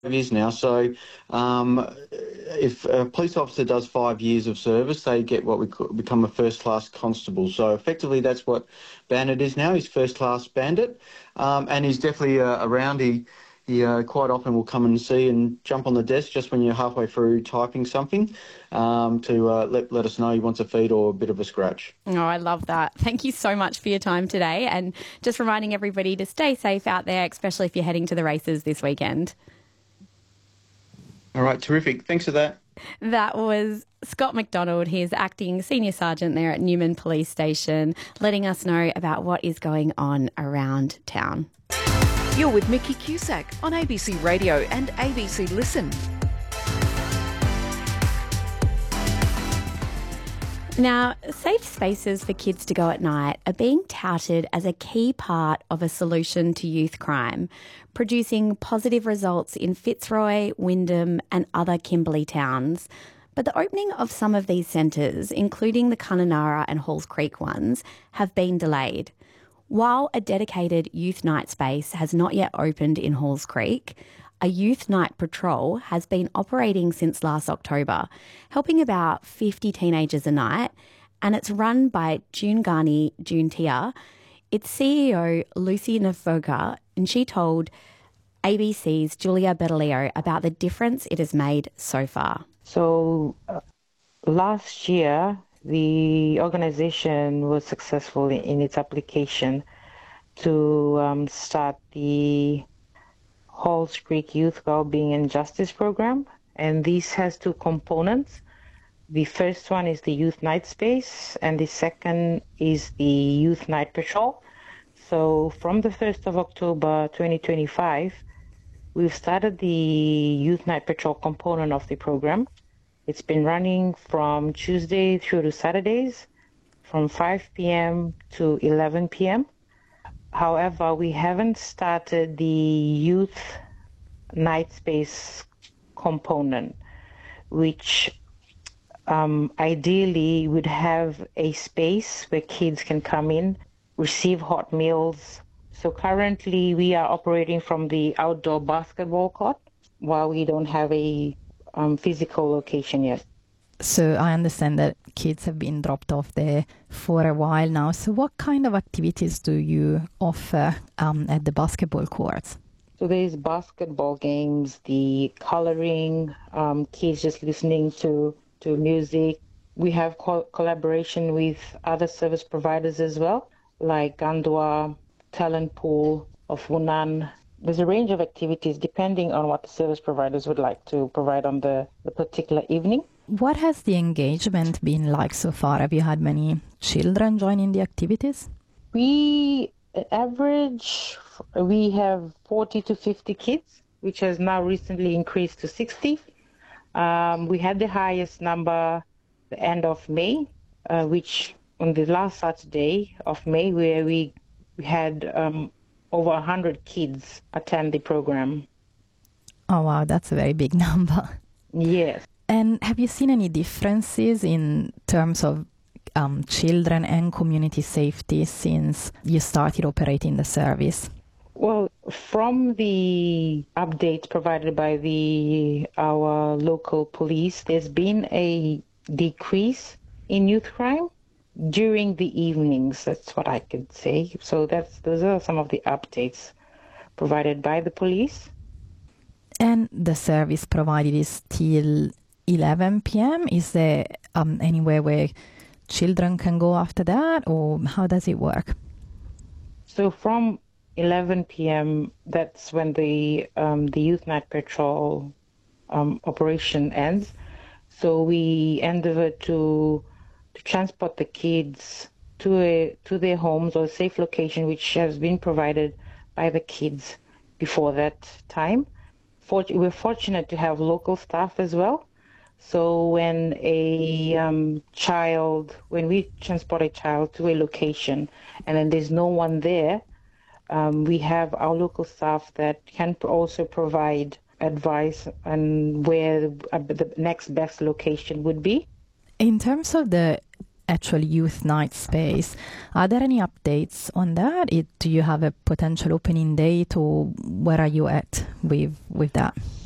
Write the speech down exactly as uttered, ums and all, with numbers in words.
years now. So um, if a police officer does five years of service, they get what we call, become a first-class constable. So effectively that's what Bandit is now. He's first-class bandit, um, and he's definitely uh, around. He, he uh, quite often will come and see and jump on the desk just when you're halfway through typing something um, to uh, let, let us know he wants a feed or a bit of a scratch. Oh, I love that. Thank you so much for your time today, and just reminding everybody to stay safe out there, especially if you're heading to the races this weekend. All right, terrific. Thanks for that. That was Scott McDonald. He's acting Senior Sergeant there at Newman Police Station, letting us know about what is going on around town. You're with Mickey Cusack on A B C Radio and A B C Listen. Now, safe spaces for kids to go at night are being touted as a key part of a solution to youth crime, producing positive results in Fitzroy, Wyndham and other Kimberley towns. But the opening of some of these centres, including the Kununurra and Halls Creek ones, have been delayed. While a dedicated youth night space has not yet opened in Halls Creek, a youth night patrol has been operating since last October, helping about fifty teenagers a night, and it's run by June Garney Juntia. Its C E O, Lucy Nafoga, and she told A B C's Julia Betalio about the difference it has made so far. So uh, last year, the organisation was successful in, in its application to um, start the Halls Creek Youth Wellbeing and Justice Program, and this has two components. The first one is the Youth Night Space, and the second is the Youth Night Patrol. So from the first of October twenty twenty-five, we've started the Youth Night Patrol component of the program. It's been running from Tuesday through to Saturdays, from five p.m. to eleven p.m. However, we haven't started the youth night space component, which um, ideally would have a space where kids can come in, receive hot meals. So currently we are operating from the outdoor basketball court while we don't have a um, physical location yet. So I understand that kids have been dropped off there for a while now. So what kind of activities do you offer um, at the basketball courts? So there's basketball games, the coloring, um, kids just listening to, to music. We have co- collaboration with other service providers as well, like Gandua, Talent Pool, of Funan. There's a range of activities depending on what the service providers would like to provide on the, the particular evening. What has the engagement been like so far? Have you had many children joining the activities? We average, we have forty to fifty kids, which has now recently increased to sixty. Um, we had the highest number the end of May, uh, which on the last Saturday of May, where we, we had um, over one hundred kids attend the program. Oh, wow, that's a very big number. Yes. And have you seen any differences in terms of um, children and community safety since you started operating the service? Well, from the updates provided by the our local police, there's been a decrease in youth crime during the evenings. That's what I could say. So that's those are some of the updates provided by the police. And the service provided is till eleven p.m. Is there um, anywhere where children can go after that, or how does it work? So from eleven p.m., that's when the um, the Youth Night Patrol um, operation ends. So we endeavor to to transport the kids to a to their homes or a safe location, which has been provided by the kids before that time. For, we're fortunate to have local staff as well. So when a um, child, when we transport a child to a location and then there's no one there, um, we have our local staff that can also provide advice on where the next best location would be. In terms of the actual youth night space, are there any updates on that? It, do you have a potential opening date, or where are you at with with that?